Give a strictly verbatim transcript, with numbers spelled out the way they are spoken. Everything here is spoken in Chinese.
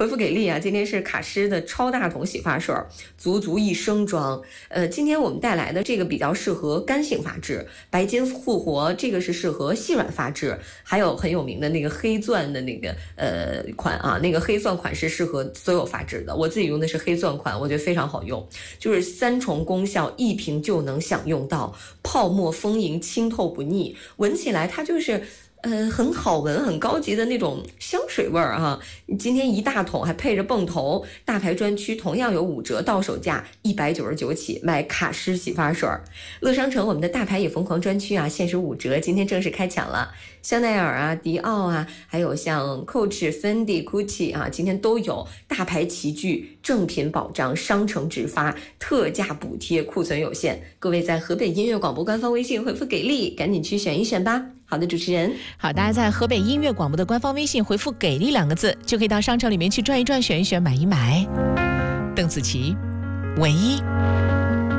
回复给力啊！今天是卡诗的超大桶洗发水，足足一升装。呃，今天我们带来的这个比较适合干性发质，白金复活这个是适合细软发质，还有很有名的那个黑钻的那个呃款啊，那个黑钻款是适合所有发质的。我自己用的是黑钻款，我觉得非常好用，就是三重功效，一瓶就能享用到，泡沫丰盈，清透不腻，闻起来它就是。呃，很好闻，很高级的那种香水味儿啊！今天一大桶还配着泵头，大牌专区同样有五折，到手价一百九十九起，买卡诗洗发水。乐商城我们的大牌也疯狂专区啊，限时五折，今天正式开抢了。香奈儿啊、迪奥啊，还有像 Coach、Fendi、Gucci 啊，今天都有大牌齐聚，正品保障，商城直发，特价补贴，库存有限。各位在河北音乐广播官方微信回复给力，赶紧去选一选吧。好的，主持人。 好，大家在河北音乐广播的官方微信回复给力两个字，就可以到商城里面去转一转，选一选，买一买。邓紫棋，唯一。